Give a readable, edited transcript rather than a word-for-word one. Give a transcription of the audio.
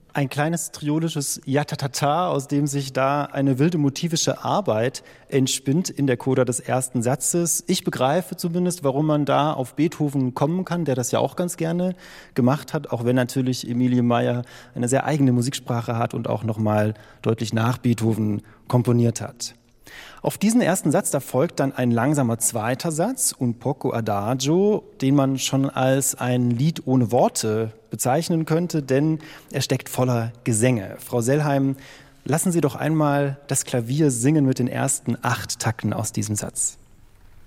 Ein kleines triolisches Ja-ta-ta-ta, aus dem sich da eine wilde motivische Arbeit entspinnt in der Coda des ersten Satzes. Ich begreife zumindest, warum man da auf Beethoven kommen kann, der das ja auch ganz gerne gemacht hat, auch wenn natürlich Emilie Meyer eine sehr eigene Musiksprache hat und auch nochmal deutlich nach Beethoven komponiert hat. Auf diesen ersten Satz, da folgt dann ein langsamer zweiter Satz, un poco adagio, den man schon als ein Lied ohne Worte bezeichnen könnte, denn er steckt voller Gesänge. Frau Sellheim, lassen Sie doch einmal das Klavier singen mit den ersten 8 Takten aus diesem Satz.